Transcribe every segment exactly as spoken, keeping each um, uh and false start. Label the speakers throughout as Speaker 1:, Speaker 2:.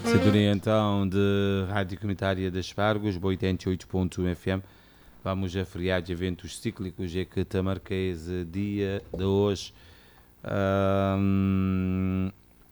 Speaker 1: Sintonia então de Rádio Comunitária de Espargos, oitenta e oito ponto um F M. Vamos a feriados e eventos cíclicos é que te marquei esse dia de hoje. Um,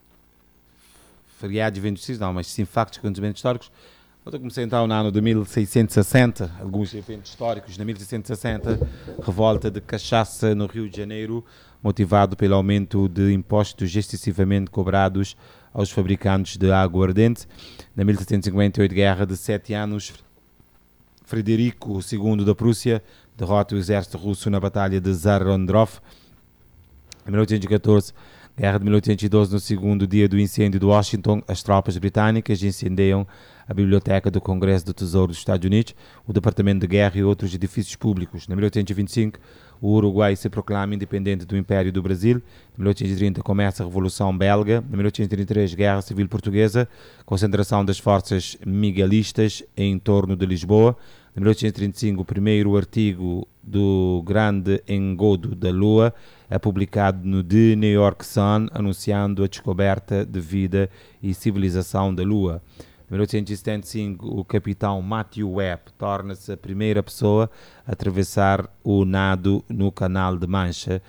Speaker 1: feriados e eventos cíclicos, não, mas sim factos e acontecimentos históricos. Eu comecei então no ano de mil seiscentos e sessenta, alguns eventos históricos. Na mil seiscentos e sessenta, revolta de cachaça no Rio de Janeiro, motivado pelo aumento de impostos excessivamente cobrados aos fabricantes de aguardente. Na mil setecentos e cinquenta e oito, guerra de sete anos, Frederico segundo da Prússia derrota o exército russo na batalha de Zarondrov. Em mil oitocentos e catorze, guerra de mil oitocentos e doze, no segundo dia do incêndio de Washington, as tropas britânicas incendeiam a Biblioteca do Congresso do Tesouro dos Estados Unidos, o Departamento de Guerra e outros edifícios públicos. Em mil oitocentos e vinte e cinco, o Uruguai se proclama independente do Império do Brasil. Em mil oitocentos e trinta, começa a Revolução Belga. Em mil oitocentos e trinta e três, Guerra Civil Portuguesa, concentração das forças miguelistas em torno de Lisboa. Em mil oitocentos e trinta e cinco, o primeiro artigo do Grande Engodo da Lua é publicado no The New York Sun, anunciando a descoberta de vida e civilização da Lua. Em mil oitocentos e setenta e cinco, o capitão Matthew Webb torna-se a primeira pessoa a atravessar o nado no Canal de Mancha,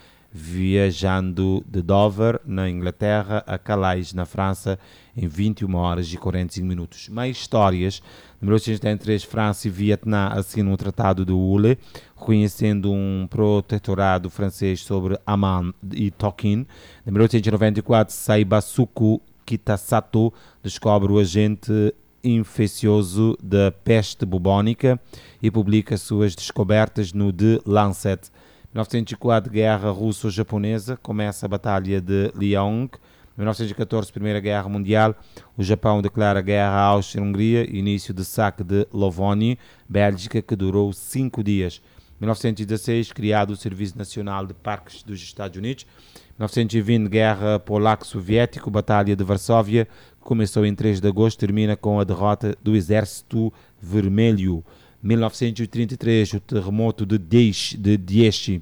Speaker 1: viajando de Dover, na Inglaterra, a Calais, na França, em vinte e uma horas e quarenta e cinco minutos. Mais histórias. Em mil oitocentos e setenta e três, França e Vietnã assinam o Tratado de Hule, reconhecendo um protetorado francês sobre Amman e Tonkin. Em mil oitocentos e noventa e quatro, Saibasuku Kitasato descobre o agente infeccioso da peste bubónica e publica suas descobertas no The Lancet. Em mil novecentos e quatro, guerra russo-japonesa, começa a Batalha de Liaoning. Em mil novecentos e catorze, Primeira Guerra Mundial, o Japão declara guerra à Áustria-Hungria, início do saque de Lovony, Bélgica, que durou cinco dias. Em mil novecentos e dezasseis, criado o Serviço Nacional de Parques dos Estados Unidos. Em mil novecentos e vinte, Guerra Polaco-Soviético, Batalha de Varsóvia, que começou em três de agosto, termina com a derrota do Exército Vermelho. Em mil novecentos e trinta e três, o terremoto de Daesh, de Daesh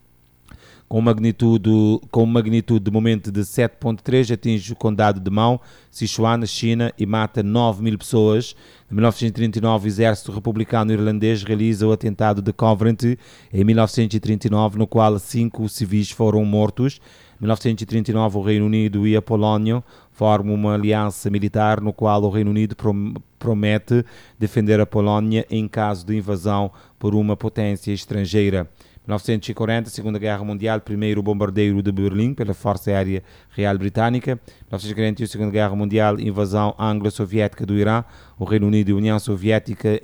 Speaker 1: com magnitude, com magnitude de momento de sete ponto três, atinge o condado de Mao, Sichuan, na China, e mata nove mil pessoas. Em mil novecentos e trinta e nove, o exército republicano irlandês realiza o atentado de Coventry, em mil novecentos e trinta e nove, no qual cinco civis foram mortos. Em mil novecentos e trinta e nove, o Reino Unido e a Polónia formam uma aliança militar, no qual o Reino Unido promete defender a Polónia em caso de invasão por uma potência estrangeira. Em mil novecentos e quarenta, Segunda Guerra Mundial, primeiro bombardeio de Berlim pela Força Aérea Real Britânica. Em mil novecentos e quarenta e um, Segunda Guerra Mundial, invasão anglo-soviética do Irã. O Reino Unido e a União Soviética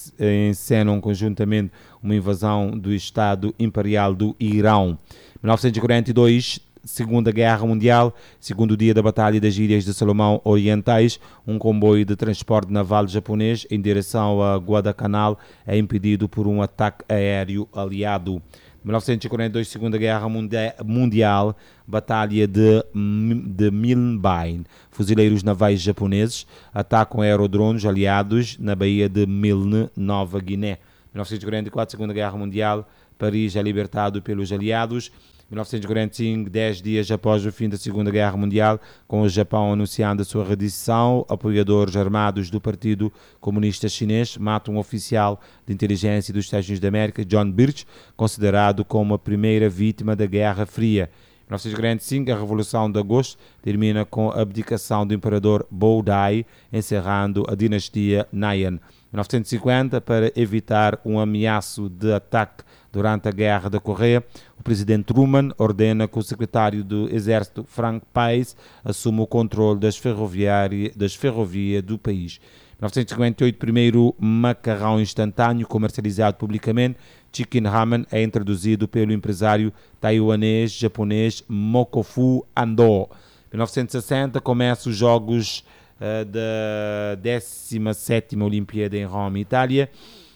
Speaker 1: encenam conjuntamente uma invasão do Estado Imperial do Irão. Em mil novecentos e quarenta e dois, Segunda Guerra Mundial, segundo dia da Batalha das Ilhas de Salomão Orientais, um comboio de transporte naval japonês em direção a Guadalcanal é impedido por um ataque aéreo aliado. Em mil novecentos e quarenta e dois, Segunda Guerra Mundial, Batalha de, de Milne, fuzileiros navais japoneses atacam aerodrones aliados na Baía de Milne, Nova Guiné. Em mil novecentos e quarenta e quatro, Segunda Guerra Mundial, Paris é libertado pelos aliados. Em mil novecentos e quarenta e cinco, dez dias após o fim da Segunda Guerra Mundial, com o Japão anunciando a sua rendição, apoiadores armados do Partido Comunista Chinês matam um oficial de inteligência dos Estados Unidos da América, John Birch, considerado como a primeira vítima da Guerra Fria. Em mil novecentos e quarenta e cinco, a Revolução de Agosto termina com a abdicação do imperador Bo Dai, encerrando a dinastia Nyan. Em mil novecentos e cinquenta, para evitar um ameaço de ataque durante a Guerra da Coreia, o presidente Truman ordena que o secretário do Exército, Frank Pace, assuma o controle das, das ferrovias do país. Em mil novecentos e cinquenta e oito, primeiro macarrão instantâneo comercializado publicamente, Chicken Ramen, é introduzido pelo empresário taiwanês-japonês Mokofu Ando. Em mil novecentos e sessenta, começam os Jogos uh, da décima sétima Olimpíada em Roma, Itália.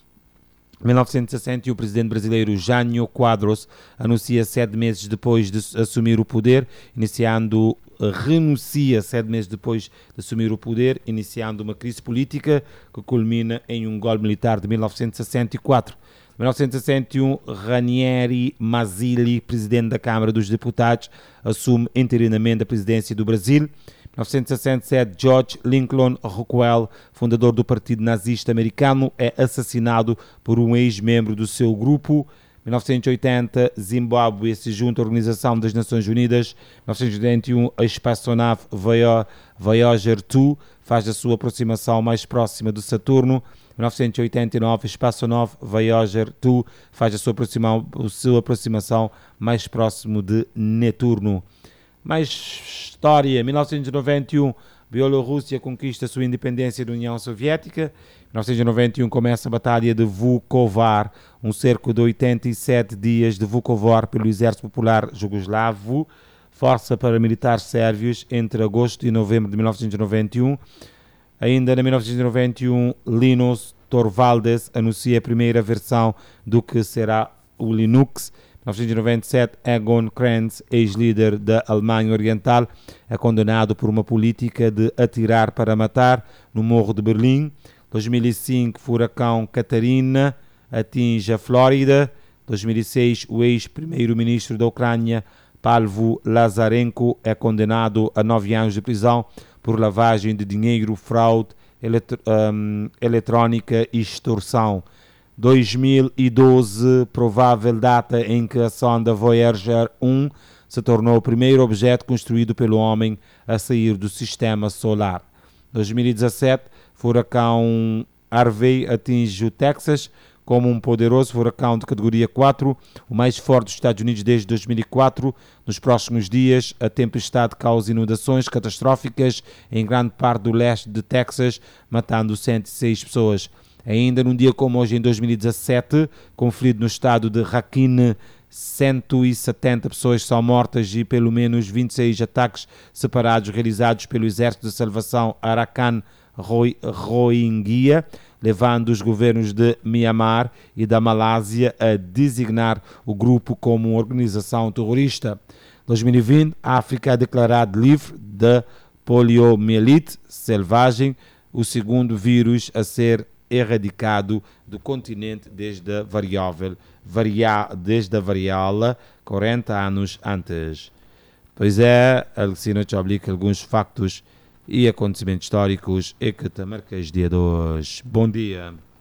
Speaker 1: Em mil novecentos e sessenta, o presidente brasileiro Jânio Quadros anuncia sete meses depois de assumir o poder, iniciando, renuncia sete meses depois de assumir o poder, iniciando uma crise política que culmina em um golpe militar de mil novecentos e sessenta e quatro. Em mil novecentos e sessenta e um, Ranieri Mazzilli, presidente da Câmara dos Deputados, assume interinamente a presidência do Brasil. Em novecentos e sessenta e sete, George Lincoln Rockwell, fundador do Partido Nazista Americano, é assassinado por um ex-membro do seu grupo. mil novecentos e oitenta, Zimbábue se junta à Organização das Nações Unidas. mil novecentos e oitenta e um, a espaçonave Voyager dois faz a sua aproximação mais próxima de Saturno. mil novecentos e oitenta e nove, a espaçonave Voyager dois faz a sua, aproxima, a sua aproximação mais próximo de Netuno. Mais história. mil novecentos e noventa e um, Bielorrússia conquista a sua independência da União Soviética. mil novecentos e noventa e um começa a Batalha de Vukovar, um cerco de oitenta e sete dias de Vukovar pelo Exército Popular Jugoslavo, força paramilitar sérvios entre agosto e novembro de mil novecentos e noventa e um. Ainda em mil novecentos e noventa e um, Linus Torvalds anuncia a primeira versão do que será o Linux. mil novecentos e noventa e sete, Egon Krenz, ex-líder da Alemanha Oriental, é condenado por uma política de atirar para matar no Morro de Berlim. dois mil e cinco, furacão Catarina atinge a Flórida. dois mil e seis, o ex-primeiro-ministro da Ucrânia, Pavlo Lazarenko, é condenado a nove anos de prisão por lavagem de dinheiro, fraude eletr- um, eletrónica e extorsão. dois mil e doze, provável data em que a sonda Voyager um se tornou o primeiro objeto construído pelo homem a sair do sistema solar. dois mil e dezassete, furacão Harvey atinge o Texas como um poderoso furacão de categoria quatro, o mais forte dos Estados Unidos desde dois mil e quatro. Nos próximos dias, a tempestade causa inundações catastróficas em grande parte do leste de Texas, matando cento e seis pessoas. Ainda num dia como hoje, em dois mil e dezassete, conflito no estado de Rakhine, cento e setenta pessoas são mortas e pelo menos vinte e seis ataques separados realizados pelo Exército de Salvação Arakan Rohingya, levando os governos de Myanmar e da Malásia a designar o grupo como uma organização terrorista. dois mil e vinte, a África é declarada livre da poliomielite selvagem, o segundo vírus a ser erradicado do continente desde a variável, varia, desde a variola quarenta anos antes. Pois é, a Alcina te obliga alguns factos e acontecimentos históricos e que te marcas dia de hoje. Bom dia.